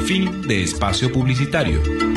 Fin de espacio publicitario.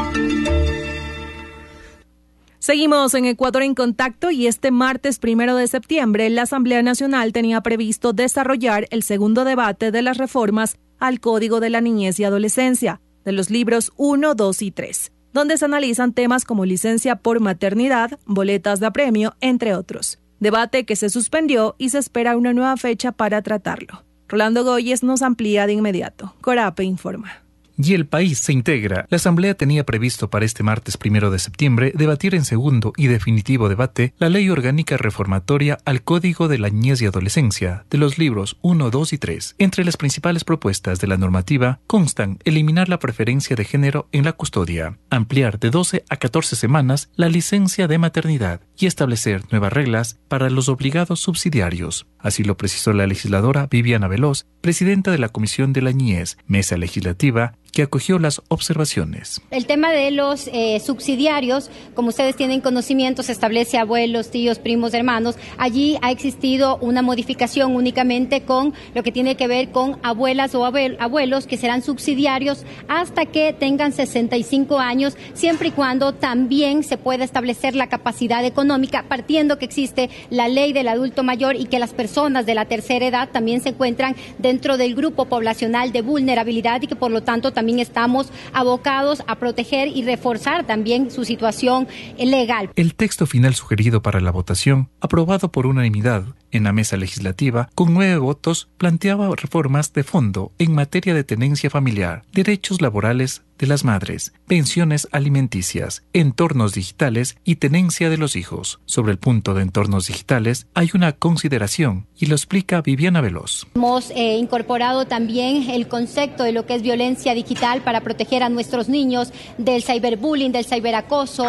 Seguimos en Ecuador en Contacto y este martes 1 de septiembre la Asamblea Nacional tenía previsto desarrollar el segundo debate de las reformas al Código de la Niñez y Adolescencia, de los libros 1, 2 y 3, donde se analizan temas como licencia por maternidad, boletas de apremio, entre otros. Debate que se suspendió y se espera una nueva fecha para tratarlo. Rolando Goyes nos amplía de inmediato. Corape informa. Y el país se integra. La Asamblea tenía previsto para este martes 1 de septiembre debatir en segundo y definitivo debate la Ley Orgánica Reformatoria al Código de la Niñez y Adolescencia de los libros 1, 2 y 3. Entre las principales propuestas de la normativa constan eliminar la preferencia de género en la custodia, ampliar de 12 a 14 semanas la licencia de maternidad y establecer nuevas reglas para los obligados subsidiarios. Así lo precisó la legisladora Viviana Veloz, presidenta de la Comisión de la Niñez, mesa legislativa, que acogió las observaciones. El tema de los subsidiarios, como ustedes tienen conocimiento, se establece abuelos, tíos, primos, hermanos. Allí ha existido una modificación únicamente con lo que tiene que ver con abuelas o abuelos que serán subsidiarios hasta que tengan 65 años, siempre y cuando también se pueda establecer la capacidad económica, partiendo que existe la ley del adulto mayor y que las personas de la tercera edad también se encuentran dentro del grupo poblacional de vulnerabilidad y que por lo tanto también estamos abocados a proteger y reforzar también su situación legal. El texto final sugerido para la votación, aprobado por unanimidad en la mesa legislativa, con 9 votos, planteaba reformas de fondo en materia de tenencia familiar, derechos laborales de las madres, pensiones alimenticias, entornos digitales y tenencia de los hijos. Sobre el punto de entornos digitales hay una consideración y lo explica Viviana Veloz. Hemos incorporado también el concepto de lo que es violencia digital para proteger a nuestros niños del cyberbullying, del cyberacoso,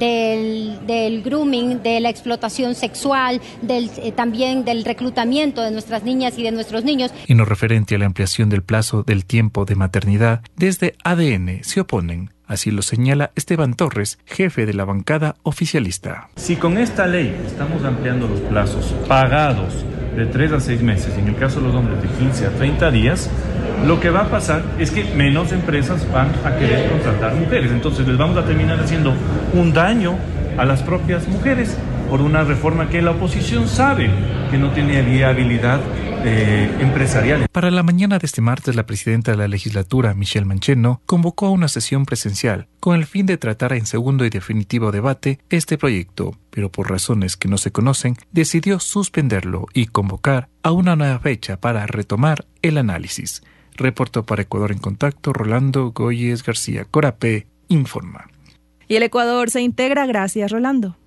del grooming, de la explotación sexual, también del reclutamiento de nuestras niñas y de nuestros niños. En lo referente a la ampliación del plazo del tiempo de maternidad, desde ADN se oponen. Así lo señala Esteban Torres, jefe de la bancada oficialista. Si con esta ley estamos ampliando los plazos pagados de 3 a 6 meses, y en el caso de los hombres de 15 a 30 días, lo que va a pasar es que menos empresas van a querer contratar mujeres. Entonces les vamos a terminar haciendo un daño a las propias mujeres por una reforma que la oposición sabe que no tiene viabilidad empresarial. Para la mañana de este martes, la presidenta de la legislatura, Michelle Mancheno, convocó a una sesión presencial con el fin de tratar en segundo y definitivo debate este proyecto, pero por razones que no se conocen, decidió suspenderlo y convocar a una nueva fecha para retomar el análisis. Reportó para Ecuador en Contacto Rolando Goyes García. Corape informa. Y el Ecuador se integra. Gracias, Rolando.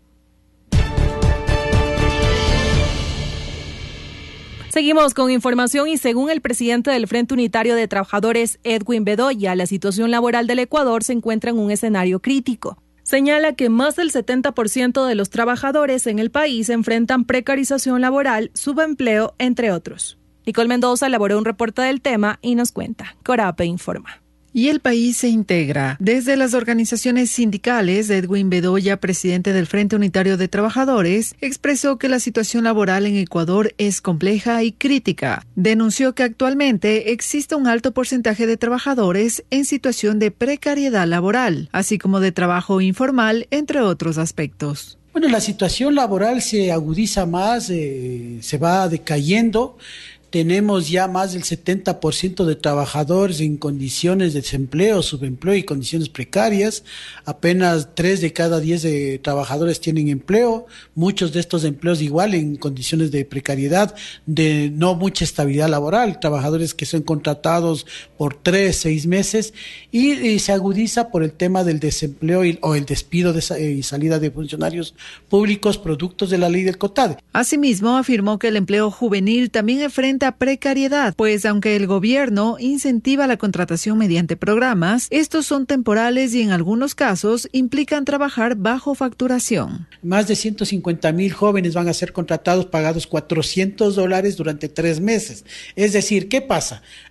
Seguimos con información y según el presidente del Frente Unitario de Trabajadores, Edwin Bedoya, la situación laboral del Ecuador se encuentra en un escenario crítico. Señala que más del 70% de los trabajadores en el país enfrentan precarización laboral, subempleo, entre otros. Nicole Mendoza elaboró un reporte del tema y nos cuenta. Corape informa. Y el país se integra. Desde las organizaciones sindicales, Edwin Bedoya, presidente del Frente Unitario de Trabajadores, expresó que la situación laboral en Ecuador es compleja y crítica. Denunció que actualmente existe un alto porcentaje de trabajadores en situación de precariedad laboral, así como de trabajo informal, entre otros aspectos. Bueno, la situación laboral se agudiza más, se va decayendo. Tenemos ya más del 70% de trabajadores en condiciones de desempleo, subempleo y condiciones precarias. Apenas 3 de cada 10 de trabajadores tienen empleo. Muchos de estos empleos igual en condiciones de precariedad, de no mucha estabilidad laboral. Trabajadores que son contratados por 3, 6 meses y se agudiza por el tema del desempleo o el despido y salida de funcionarios públicos productos de la ley del COTADE. Asimismo, afirmó que el empleo juvenil también enfrenta precariedad, pues aunque el gobierno incentiva la contratación mediante programas, estos son temporales y en algunos casos implican trabajar bajo facturación. Más de 150,000 jóvenes van a ser contratados pagados $400 durante 3 meses. Es decir, ¿qué pasa?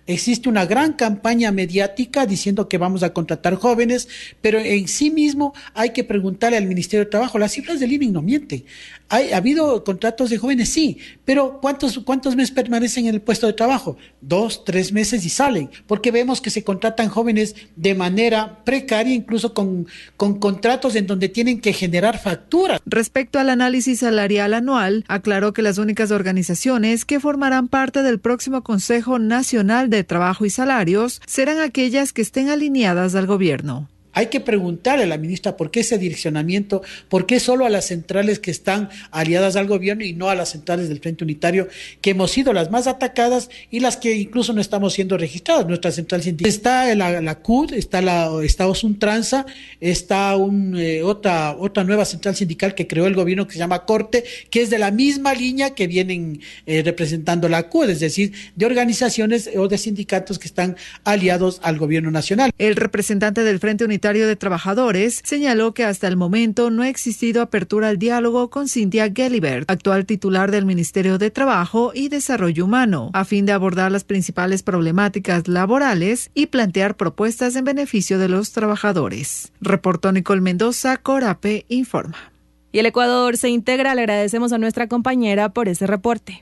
Existe una gran campaña mediática diciendo que vamos a contratar jóvenes, pero en sí mismo hay que preguntarle al Ministerio de Trabajo. Las cifras del INE no mienten. ¿Ha habido contratos de jóvenes? Sí, pero ¿cuántos meses permanecen en el puesto de trabajo? 2, 3 meses y salen, porque vemos que se contratan jóvenes de manera precaria, incluso con contratos en donde tienen que generar facturas. Respecto al análisis salarial anual, aclaró que las únicas organizaciones que formarán parte del próximo Consejo Nacional de Trabajo y Salarios serán aquellas que estén alineadas al gobierno. Hay que preguntarle a la ministra por qué ese direccionamiento, por qué solo a las centrales que están aliadas al gobierno y no a las centrales del Frente Unitario, que hemos sido las más atacadas y las que incluso no estamos siendo registradas. Nuestra central sindical está la CUT, está Osuntranza, está otra nueva central sindical que creó el gobierno que se llama Corte, que es de la misma línea que vienen representando la CUT, es decir, de organizaciones o de sindicatos que están aliados al gobierno nacional. El representante del Frente Unitario de Trabajadores señaló que hasta el momento no ha existido apertura al diálogo con Cynthia Gelibert, actual titular del Ministerio de Trabajo y Desarrollo Humano, a fin de abordar las principales problemáticas laborales y plantear propuestas en beneficio de los trabajadores. Reportó Nicole Mendoza, Corape informa. Y el Ecuador se integra. Le agradecemos a nuestra compañera por ese reporte.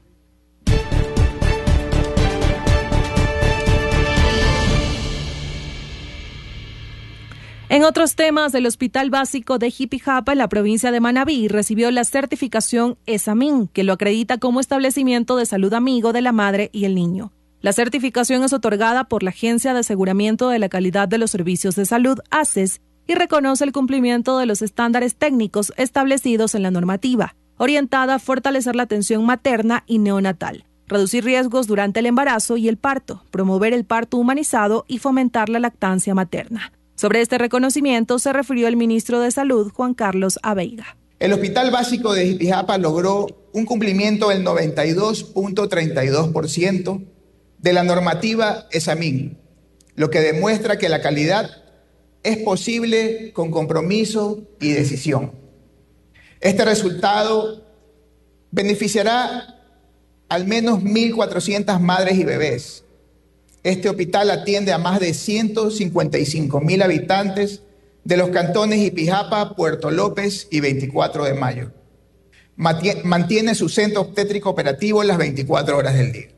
En otros temas, el Hospital Básico de Jipijapa, en la provincia de Manabí, recibió la certificación ESAMIN, que lo acredita como establecimiento de salud amigo de la madre y el niño. La certificación es otorgada por la Agencia de Aseguramiento de la Calidad de los Servicios de Salud, ACES, y reconoce el cumplimiento de los estándares técnicos establecidos en la normativa, orientada a fortalecer la atención materna y neonatal, reducir riesgos durante el embarazo y el parto, promover el parto humanizado y fomentar la lactancia materna. Sobre este reconocimiento se refirió el ministro de Salud, Juan Carlos Aveiga. El Hospital Básico de Jipijapa logró un cumplimiento del 92.32% de la normativa ESAMIN, lo que demuestra que la calidad es posible con compromiso y decisión. Este resultado beneficiará al menos 1.400 madres y bebés. Este hospital atiende a más de 155.000 habitantes de los cantones Jipijapa, Puerto López y 24 de Mayo. Mantiene su centro obstétrico operativo las 24 horas del día.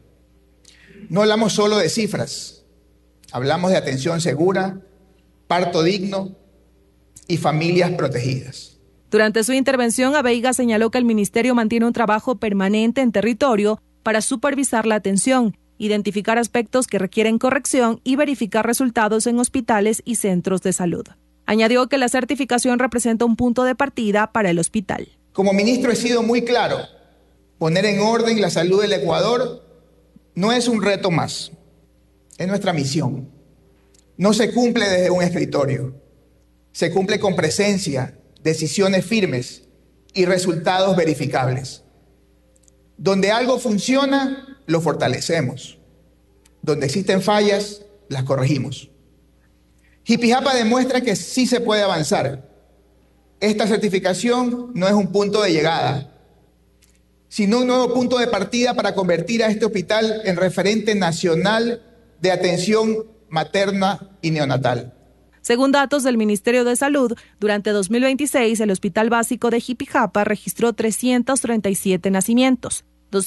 No hablamos solo de cifras, hablamos de atención segura, parto digno y familias protegidas. Durante su intervención, Aveiga señaló que el ministerio mantiene un trabajo permanente en territorio para supervisar la atención, identificar aspectos que requieren corrección y verificar resultados en hospitales y centros de salud. Añadió que la certificación representa un punto de partida para el hospital. Como ministro he sido muy claro, poner en orden la salud del Ecuador no es un reto más, es nuestra misión. No se cumple desde un escritorio, se cumple con presencia, decisiones firmes y resultados verificables. Donde algo funciona, lo fortalecemos. Donde existen fallas, las corregimos. Jipijapa demuestra que sí se puede avanzar. Esta certificación no es un punto de llegada, sino un nuevo punto de partida para convertir a este hospital en referente nacional de atención materna y neonatal. Según datos del Ministerio de Salud, durante 2026 el Hospital Básico de Jipijapa registró 337 nacimientos,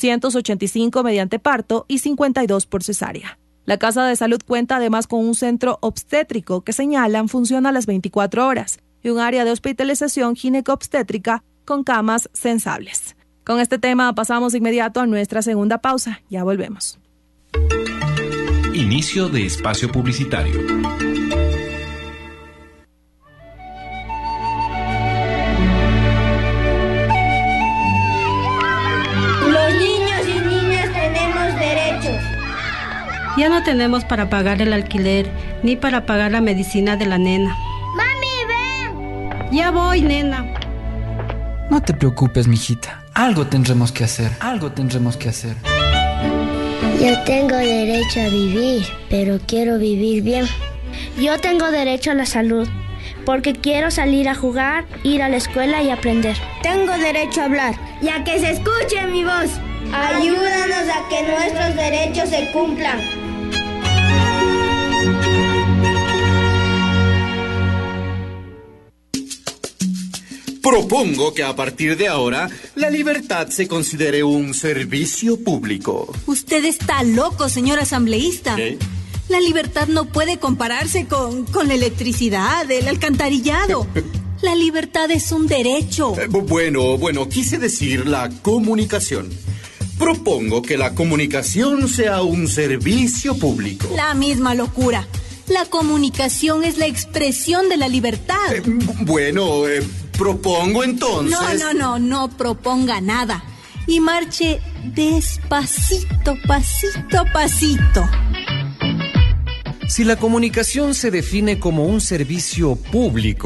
285 mediante parto y 52 por cesárea. La Casa de Salud cuenta además con un centro obstétrico que señalan funciona a las 24 horas y un área de hospitalización gineco-obstétrica con camas sensables. Con este tema pasamos de inmediato a nuestra segunda pausa. Ya volvemos. Inicio de espacio publicitario. Los niños y niñas tenemos derechos. Ya no tenemos para pagar el alquiler, ni para pagar la medicina de la nena. ¡Mami, ven! Ya voy, nena. No te preocupes, mijita. Algo tendremos que hacer. Yo tengo derecho a vivir, pero quiero vivir bien. Yo tengo derecho a la salud, porque quiero salir a jugar, ir a la escuela y aprender. Tengo derecho a hablar, y a que se escuche mi voz. Ayúdanos a que nuestros derechos se cumplan. Propongo que a partir de ahora la libertad se considere un servicio público. Usted está loco, señor asambleísta. ¿Qué? La libertad no puede compararse con la electricidad, el alcantarillado. La libertad es un derecho. Bueno, quise decir la comunicación. Propongo que la comunicación sea un servicio público. La misma locura. La comunicación es la expresión de la libertad. Propongo entonces... No proponga nada. Y marche despacito, pasito, pasito. Si la comunicación se define como un servicio público,